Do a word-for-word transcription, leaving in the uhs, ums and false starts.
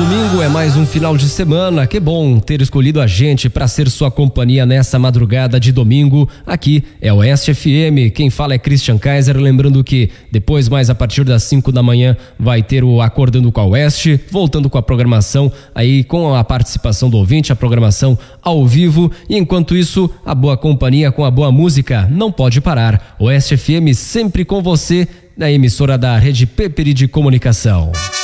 domingo, é mais um final de semana. Que bom ter escolhido a gente para ser sua companhia nessa madrugada de domingo. Aqui é o Oeste F M. Quem fala é Christian Kaiser. Lembrando que depois, mais a partir das cinco da manhã, vai ter o Acordando com a Oeste, voltando com a programação aí com a participação do ouvinte, a programação ao vivo. E enquanto isso, a boa companhia com a boa música não pode parar. Oeste F M sempre com você, na emissora da Rede Peperi de Comunicação.